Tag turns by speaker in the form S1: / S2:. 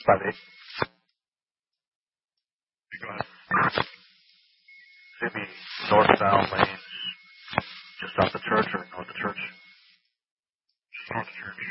S1: By the
S2: Go ahead.
S1: maybe northbound lane, just off the church or north of the church.
S2: Just off the church.